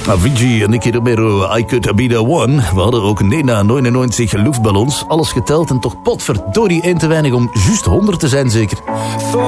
Avicii en Nicky Romero, I Could Be The One. We hadden ook Nena 99 luchtballons. Alles geteld en toch potverdorie één te weinig om juist 100 te zijn zeker.